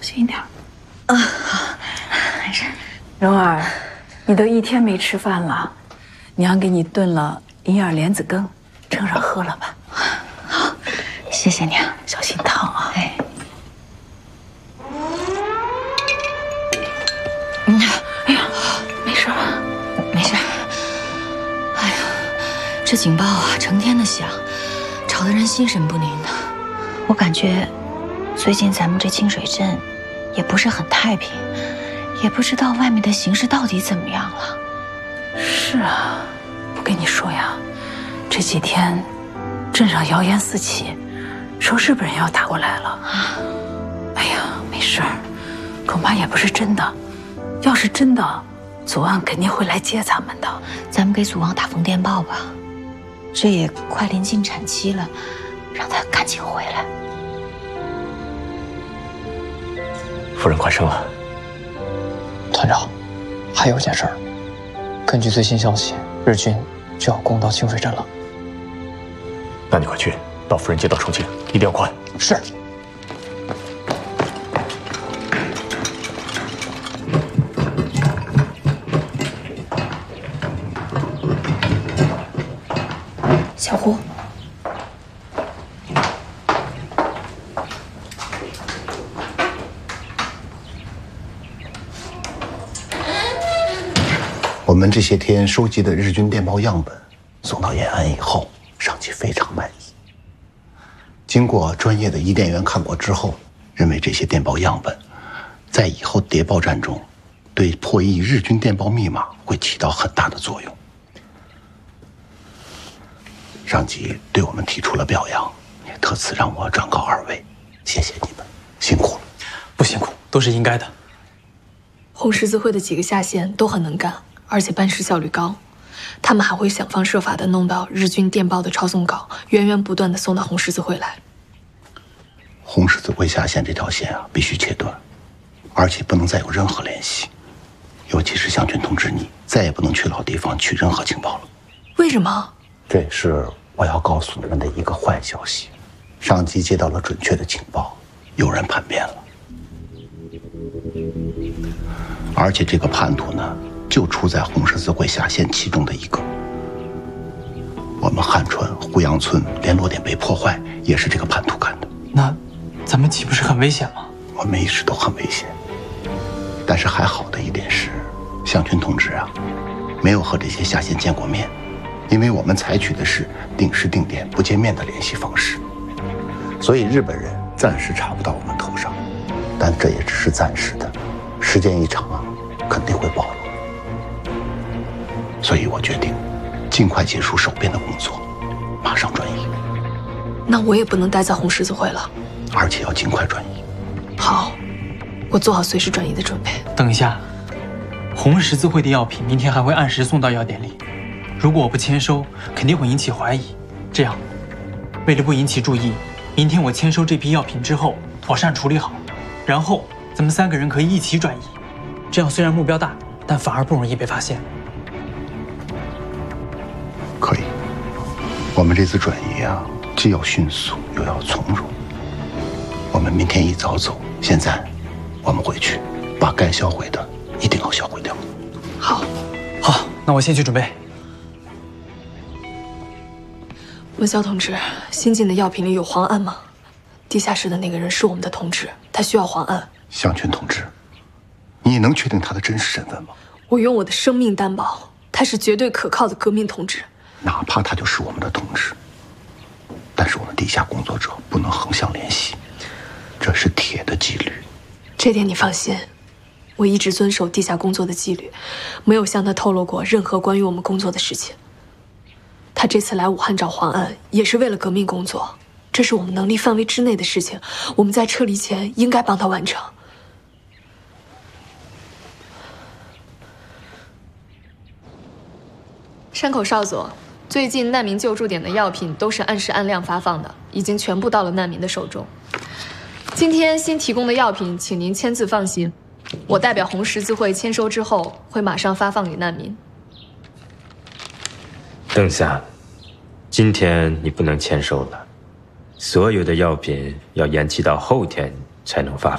心一点。好，没事。蓉儿，你都1天没吃饭了，娘给你炖了银耳莲子羹，盛上喝了吧。 好，谢谢娘， 小心烫啊。 哎。 哎呀，没事吧？ 没事。哎呀，这警报啊，成天的响，吵得人心神不宁的。我感觉最近咱们这清水镇也不是很太平，也不知道外面的形势到底怎么样了。 是啊，我跟你说呀，这几天镇上谣言四起，说日本人要打过来了。哎呀，没事儿，恐怕也不是真的。要是真的，祖安肯定会来接咱们的。 咱们给祖王打封电报吧，这也快临近产期了，让他赶紧回来。 夫人快生了。 团长，还有件事儿，根据最新消息，日军就要攻到清水镇了。 那你快去，到夫人接到重庆，一定要快。 是。 小胡， 我们这些天收集的日军电报样本送到延安以后，上级非常满意。经过专业的伊甸员看过之后，认为这些电报样本在以后谍报战中对破译日军电报密码会起到很大的作用。上级对我们提出了表扬，也特此让我转告2位，谢谢你们，辛苦了。 不辛苦，都是应该的。 红十字会的几个下线都很能干，而且办事效率高。他们还会想方设法的弄到日军电报的抄送稿，源源不断的送到红十字会来。 红十字会下线这条线啊，必须切断，而且不能再有任何联系。尤其是向军同志，你再也不能去老地方取任何情报了。 为什么？ 这也是我要告诉你们的一个坏消息。上级接到了准确的情报，有人叛变了，而且这个叛徒呢，就处在红十字会下线其中的一个。我们汉川胡杨村联络点被破坏，也是这个叛徒干的。 那咱们岂不是很危险吗？ 我们一直都很危险，但是还好的一点是，向军同志啊，没有和这些下线见过面，因为我们采取的是定时定点不见面的联系方式，所以日本人暂时查不到我们头上，但这也只是暂时的，时间一长啊，肯定会暴露。所以我决定尽快结束手边的工作，马上转移。 那我也不能待在红十字会了， 而且要尽快转移。 好，我做好随时转移的准备。 等一下，红十字会的药品明天还会按时送到药店里，如果我不签收，肯定会引起怀疑。这样，为了不引起注意，明天我签收这批药品之后，妥善处理好，然后咱们3个人可以一起转移。这样虽然目标大，但反而不容易被发现。 可以，我们这次转移啊，既要迅速又要从容。我们明天一早走，现在我们回去，把该销毁的一定要销毁掉。 好， 好，那我先去准备。 文霄同志，新进的药品里有磺胺吗？地下室的那个人是我们的同志，他需要磺胺。 向军同志，你能确定他的真实身份吗？ 我用我的生命担保，他是绝对可靠的革命同志。 哪怕他就是我们的同志，但是我们地下工作者不能横向联系，这是铁的纪律。 这点你放心，我一直遵守地下工作的纪律，没有向他透露过任何关于我们工作的事情。他这次来武汉找磺胺，也是为了革命工作，这是我们能力范围之内的事情，我们在撤离前应该帮他完成。山口少佐，最近难民救助点的药品都是按时按量发放的，已经全部到了难民的手中。今天新提供的药品，请您签字放心，我代表红十字会签收之后，会马上发放给难民。 邓夏，今天你不能签收了，所有的药品要延期到后天才能发放。